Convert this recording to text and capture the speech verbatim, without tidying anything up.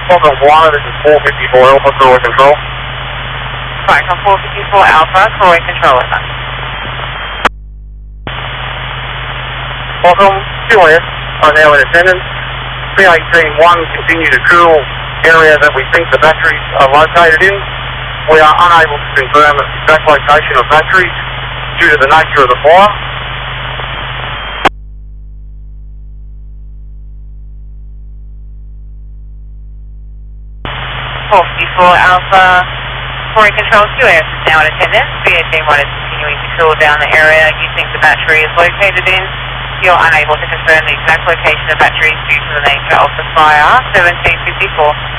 Welcome one, this is four fifty-four Alpha, Cruise Control. Right, on four fifty-four Alpha, Cruise Control, over. Welcome, Q S are now in attendance. three eighteen one, continue to cool area that we think the batteries are located in. We are unable to confirm the exact location of batteries due to the nature of the fire. four fifty-four Alpha, Cruise Control, Q S is now in attendance. B eighteen one is continuing to cool down the area you think the battery is located in. You're unable to confirm the exact location of batteries due to the nature of the fire. seventeen fifty-four.